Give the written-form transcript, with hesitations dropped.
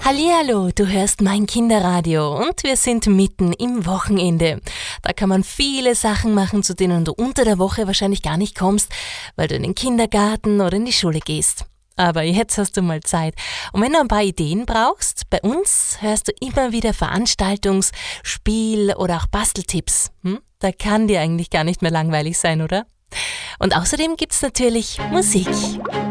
Hallihallo, du hörst mein Kinderradio und wir sind mitten im Wochenende. Da kann man viele Sachen machen, zu denen du unter der Woche wahrscheinlich gar nicht kommst, weil du in den Kindergarten oder in die Schule gehst. Aber jetzt hast du mal Zeit. Und wenn du ein paar Ideen brauchst, bei uns hörst du immer wieder Veranstaltungs-, Spiel- oder auch Basteltipps. Da kann dir eigentlich gar nicht mehr langweilig sein, oder? Und außerdem gibt's natürlich Musik.